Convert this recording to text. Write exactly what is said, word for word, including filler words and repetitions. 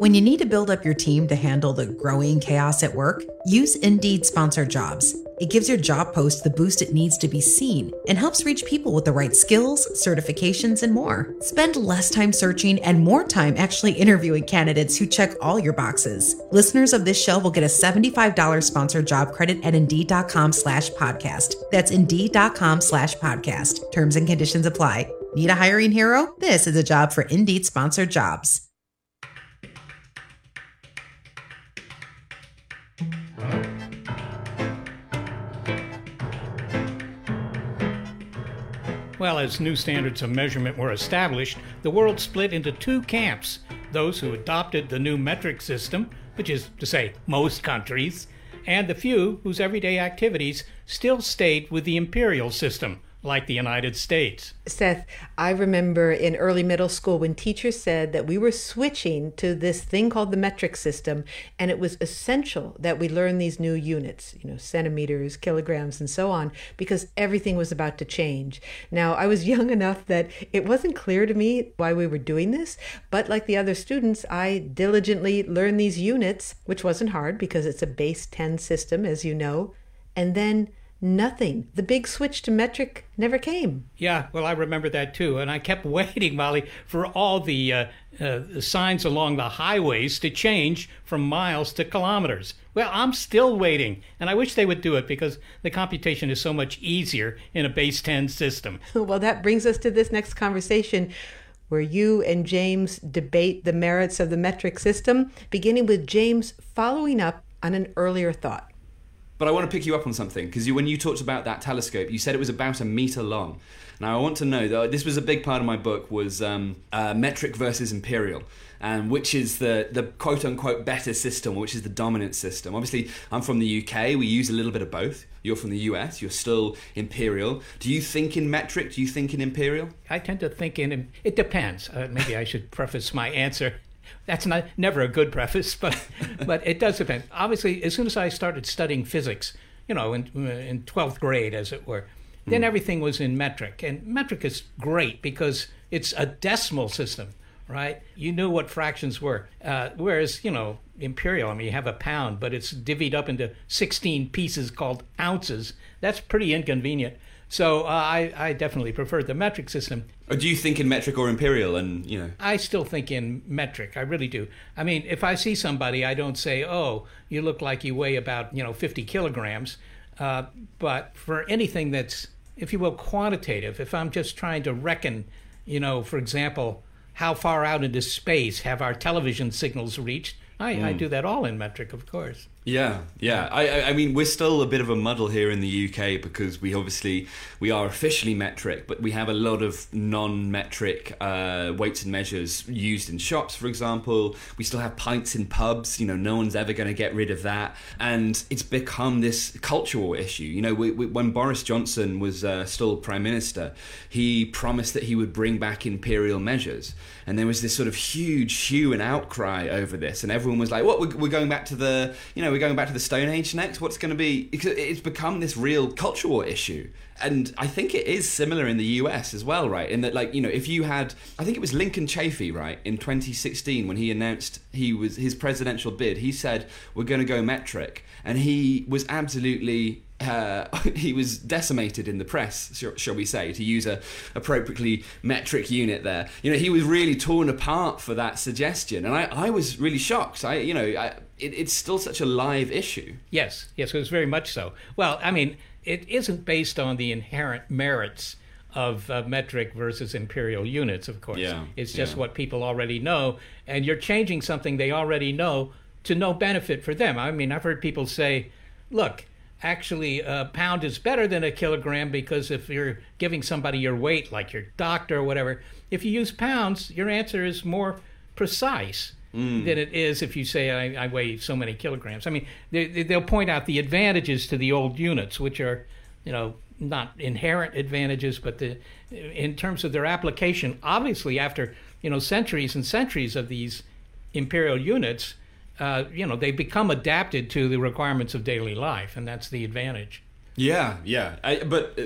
When you need to build up your team to handle the growing chaos at work, use Indeed Sponsored Jobs. It gives your job post the boost it needs to be seen and helps reach people with the right skills, certifications, and more. Spend less time searching and more time actually interviewing candidates who check all your boxes. Listeners of this show will get a seventy-five dollars sponsored job credit at Indeed.com slash podcast. That's Indeed.com slash podcast. Terms and conditions apply. Need a hiring hero? This is a job for Indeed Sponsored Jobs. Well, as new standards of measurement were established, the world split into two camps: those who adopted the new metric system, which is to say most countries, and the few whose everyday activities still stayed with the imperial system, like the United States. Seth, I remember in early middle school when teachers said that we were switching to this thing called the metric system, and it was essential that we learn these new units, you know, centimeters, kilograms, and so on, because everything was about to change. Now, I was young enough that it wasn't clear to me why we were doing this, but like the other students, I diligently learned these units, which wasn't hard because it's a base ten system, as you know, and then nothing. The big switch to metric never came. Yeah, well, I remember that too. And I kept waiting, Molly, for all the uh, uh, signs along the highways to change from miles to kilometers. Well, I'm still waiting. And I wish they would do it because the computation is so much easier in a base ten system. Well, that brings us to this next conversation, where you and James debate the merits of the metric system, beginning with James following up on an earlier thought. But I want to pick you up on something, because you, when you talked about that telescope, you said it was about a meter long. Now, I want to know, though, this was a big part of my book, was um, uh, metric versus imperial, and which is the, the quote-unquote better system, which is the dominant system. Obviously, I'm from the U K. We use a little bit of both. You're from the U S. You're still imperial. Do you think in metric? Do you think in imperial? I tend to think in... It depends. Uh, maybe I should preface my answer. That's not never a good preface, but but it does depend. Obviously, as soon as I started studying physics, you know, in in twelfth grade, as it were, then mm. everything was in metric. And metric is great because it's a decimal system, right? You knew what fractions were. Uh, whereas, you know, imperial, I mean, you have a pound, but it's divvied up into sixteen pieces called ounces. That's pretty inconvenient. So uh, I, I definitely prefer the metric system. Or do you think in metric or imperial? And you know, I still think in metric. I really do. I mean, if I see somebody, I don't say, "Oh, you look like you weigh about you know fifty kilograms." Uh, but for anything that's, if you will, quantitative, if I'm just trying to reckon, you know, for example, how far out into space have our television signals reached, I, mm. I do that all in metric, of course. Yeah, yeah. I, I mean, we're still a bit of a muddle here in the U K because we obviously, we are officially metric, but we have a lot of non-metric uh, weights and measures used in shops, for example. We still have pints in pubs. You know, no one's ever going to get rid of that. And it's become this cultural issue. You know, we, we, when Boris Johnson was uh, still Prime Minister, he promised that he would bring back imperial measures. And there was this sort of huge hue and outcry over this. And everyone was like, what, we're, we're going back to the, you know, we're going back to the Stone Age next? What's going to be... It's become this real cultural issue. And I think it is similar in the U S as well, right? In that, like, you know, if you had... I think it was Lincoln Chafee, right, in twenty sixteen when he announced he was his presidential bid, he said, we're going to go metric. And he was absolutely... Uh, he was decimated in the press, shall, shall we say, to use a appropriately metric unit there. You know, he was really torn apart for that suggestion, and I, I was really shocked. I, you know, I, it, it's still such a live issue. Yes, yes, it was very much so. Well, I mean, it isn't based on the inherent merits of uh, metric versus imperial units, of course. Yeah, it's just yeah. what people already know, and you're changing something they already know to no benefit for them. I mean, I've heard people say, look, actually a pound is better than a kilogram because if you're giving somebody your weight, like your doctor or whatever, if you use pounds, your answer is more precise mm. than it is if you say, I, I weigh so many kilograms. I mean, they, they'll point out the advantages to the old units, which are, you know, not inherent advantages, but the, in terms of their application, obviously after, you know, centuries and centuries of these imperial units, Uh, you know, they become adapted to the requirements of daily life, and that's the advantage. Yeah, yeah. I, but